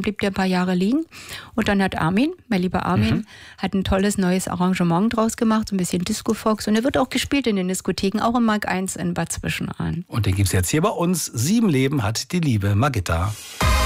blieb der ein paar Jahre liegen. Und dann hat Armin, mein lieber Armin, hat ein tolles neues Arrangement draus gemacht, so ein bisschen Disco-Fox. Und er wird auch gespielt in den Diskotheken, auch im Mark 1 in Bad Zwischenahn. Und den gibt es jetzt hier bei uns. 7 Leben hat die liebe Margitta.